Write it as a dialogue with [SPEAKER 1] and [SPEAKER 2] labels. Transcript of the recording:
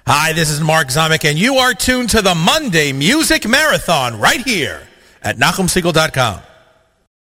[SPEAKER 1] Hi, this is Mark Zamek, and you are tuned to the Monday Music Marathon right here at NachumSegal.com.